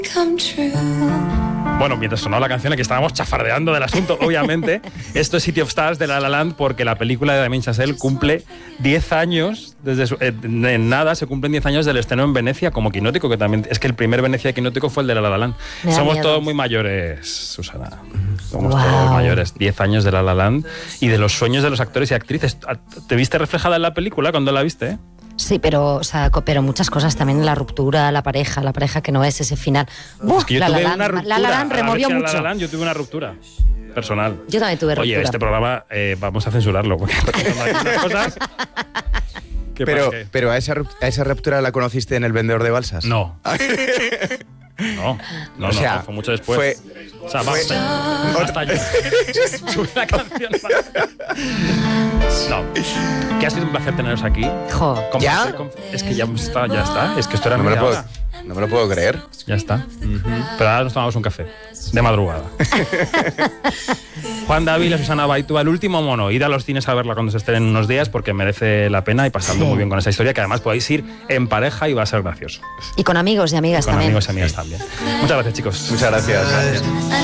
Bueno, mientras sonaba la canción, aquí estábamos chafardeando del asunto, obviamente. Esto es City of Stars de La La Land, porque la película de Damien Chazelle cumple 10 años, en nada se cumplen 10 años del estreno en Venecia como Quinótico, que también es que el primer Venecia Quinótico fue el de La La Land. Somos todos muy mayores, Susana. Somos todos mayores. 10 años de La La Land y de los sueños de los actores y actrices. ¿Te viste reflejada en la película cuando la viste? Sí, pero muchas cosas también, la ruptura, la pareja que no es ese final. Es que yo tuve una ruptura. La La Land removió mucho. La La Land, yo tuve una ruptura personal. Yo también tuve ruptura. Oye, este programa vamos a censurarlo, porque hay unas cosas... Pero a esa ruptura la conociste en El vendedor de balsas. No. No, o sea, fue mucho después. Basta ya. Sube la canción. No. Que ha sido un placer teneros aquí. ¿Ya? Es que ya está. Es que esto era no me lo puedo creer. Ya está. Pero ahora nos tomamos un café. De madrugada. Juan Dávila, Susana Baitua, El último mono. Id a los cines a verla cuando se estrenen unos días, porque merece la pena y pasando muy bien con esa historia, que además podéis ir en pareja y va a ser gracioso. Y con amigos y amigas también. Con amigos y amigas también. Muchas gracias, chicos. Muchas gracias.